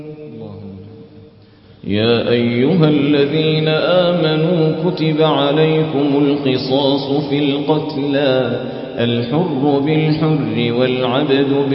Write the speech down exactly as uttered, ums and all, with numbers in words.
يا أيها الذين آمنوا كتب عليكم القصاص في القتلى الحر بالحر والعبد